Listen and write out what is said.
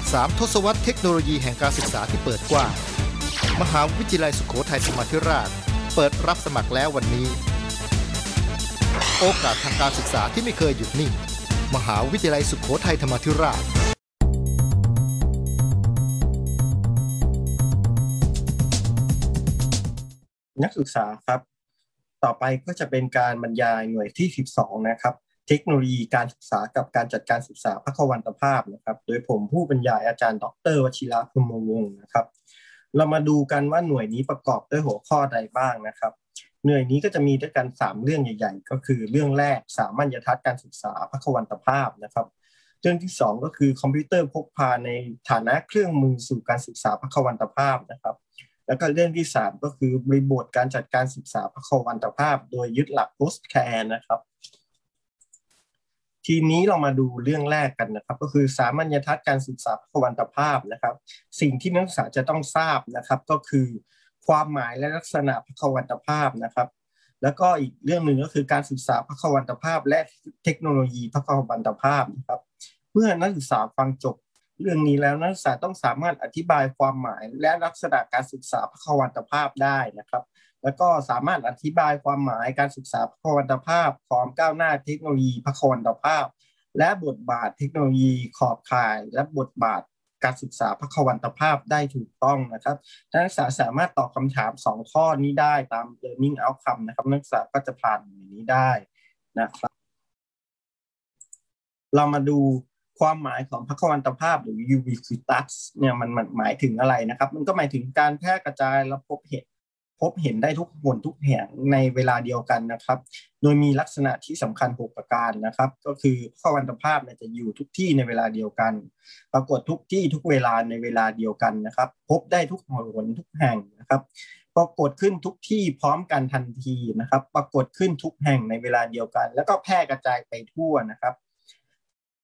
3 ทศวรรษเทคโนโลยีแห่งการศึกษาที่เปิดกว้างมหาวิทยาลัยสุโขทัยธรรมาธิราชเปิดรับสมัครแล้ววันนี้โอกาสทางการศึกษาที่ไม่เคยหยุดนิ่งมหาวิทยาลัยสุโขทัยธรรมาธิราชนักศึกษาครับต่อไปก็จะเป็นการบรรยายหน่วยที่12นะครับเทคโนโลยีการศึกษากับการจัดการศึกษาภควันตภาพนะครับโดยผมผู้บรรยายอาจารย์ดร.วชิระพรหมวงศ์นะครับเรามาดูกันว่าหน่วยนี้ประกอบด้วยหัวข้อใดบ้างนะครับหน่วยนี้ก็จะมีด้วยกัน3เรื่องใหญ่ๆก็คือเรื่องแรกสามัญทัศน์การศึกษาภควันตภาพนะครับเรื่องที่2ก็คือคอมพิวเตอร์พกพาในฐานะเครื่องมือสู่การศึกษาภควันตภาพนะครับแล้วก็เรื่องที่3ก็คือบริบทการจัดการศึกษาภควันตภาพโดยยึดหลัก post care นะครับทีนี้เรามาดูเรื่องแรกกันนะครับก็คือสามัญทัศน์การศึกษาภควันตภาพนะครับสิ่งที่นักศึกษาจะต้องทราบนะครับก็คือความหมายและลักษณะภควันตภาพนะครับแล้วก็อีกเรื่องหนึ่งก็คือการศึกษาภควันตภาพและเทคโนโลยีภควันตภาพนะครับเมื่อนักศึกษาฟังจบเรื่องนี้แล้วนักศึกษาต้องสามารถอธิบายความหมายและลักษณะการศึกษาภควันตภาพได้นะครับแล้วก็สามารถอธิบายความหมายการศึกษาภควันตภาพความก้าวหน้าเทคโนโลยีภควันตภาพและบทบาทเทคโนโลยีขอบข่ายและบทบาทการศึกษาภควันตภาพได้ถูกต้องนะครับนักศึกษาสามารถตอบคำถาม2ข้อนี้ได้ตาม learning outcome นะครับนักศึกษาก็จะผ่านอย่างนี้ได้นะครับเรามาดูความหมายของภควันตภาพหรือ ubiquitous เนี่ยมันหมายถึงอะไรนะครับมันก็หมายถึงการแพร่กระจายและพบเห็นได้ทุกคนทุกแห่งในเวลาเดียวกันนะครับโดยมีลักษณะที่สำคัญ6ประการนะครับก็คือภควันตภาพจะอยู่ทุกที่ในเวลาเดียวกันปรากฏทุกที่ทุกเวลาในเวลาเดียวกันนะครับพบได้ทุกคนทุกแห่งนะครับปรากฏขึ้นทุกที่พร้อมกันทันทีนะครับปรากฏขึ้นทุกแห่งในเวลาเดียวกันแล้วก็แพร่กระจายไปทั่วนะครับ